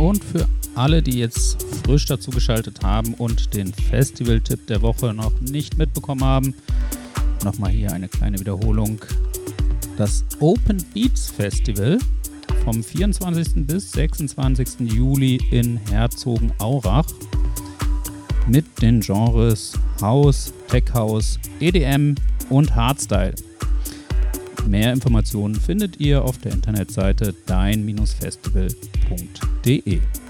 Und für alle, die jetzt frisch dazu geschaltet haben und den Festival-Tipp der Woche noch nicht mitbekommen haben, nochmal hier eine kleine Wiederholung. Das Open Beats Festival vom 24. bis 26. Juli in Herzogenaurach mit den Genres House, Tech House, EDM und Hardstyle. Mehr Informationen findet ihr auf der Internetseite dein-festival.de.